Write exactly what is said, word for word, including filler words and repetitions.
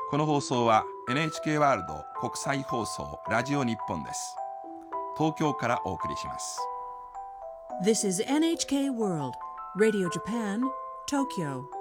この放送は エヌエイチケー ワールド国際放送ラジオ日本です。東京からお送りします。 This is エヌエイチケー World Radio Japan, Tokyo